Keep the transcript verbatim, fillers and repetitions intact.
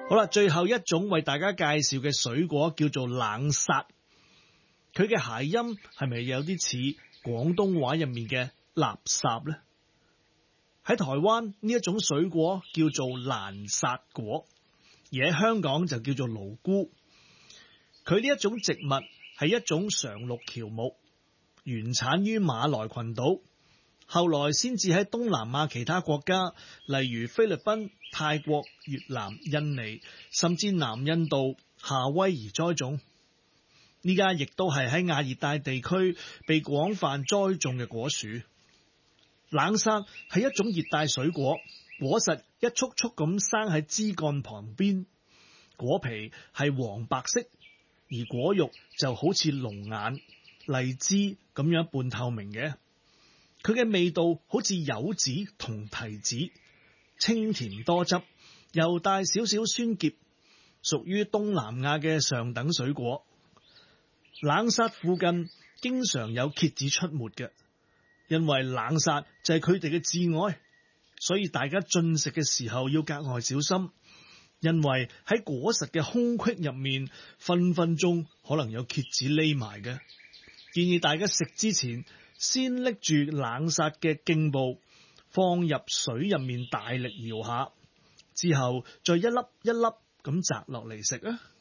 好啦，最後一種為大家介紹嘅水果叫做冷殺，佢嘅諧音係咪有啲似廣東話入面嘅垃圾呢？喺台灣呢一種水果叫做蘭薩果，而喺香港就叫做蘆菇。佢呢一種植物係一種常綠喬木，原產於馬來群島，後來先至喺東南亞其他國家，例如菲律賓、泰國、越南、印尼，甚至南印度、夏威夷栽種。呢家亦都係喺亞熱帶地區被廣泛栽種嘅果樹。冷殺係一種熱帶水果，果實一束束咁生喺枝幹旁邊，果皮係黃白色，而果肉就好似龍眼、荔枝咁樣半透明嘅。佢嘅味道好似柚子同提子，清甜多汁，又帶少少酸澀，屬於東南亞嘅上等水果。冷殺附近經常有蠍子出沒嘅，因為冷殺就係佢哋嘅至愛，所以大家進食嘅時候要格外小心，因為喺果實嘅空隙入面分分鐘可能有蠍子匿埋嘅。建議大家食之前先拎住冷殺嘅莖部放入水入面大力搖下，之後再一粒一粒咁摘落嚟食啊！